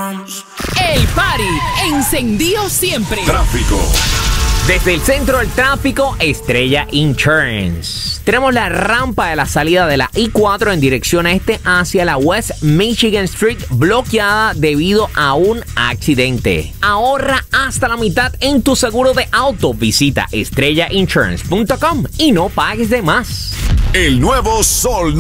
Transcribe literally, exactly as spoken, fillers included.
El party encendido siempre. Tráfico. Desde el centro del tráfico, Estrella Insurance. Tenemos la rampa de la salida de la I cuatro en dirección este hacia la West Michigan Street bloqueada debido a un accidente. Ahorra hasta la mitad en tu seguro de auto. Visita estrella insurance punto com y no pagues de más. El nuevo Sol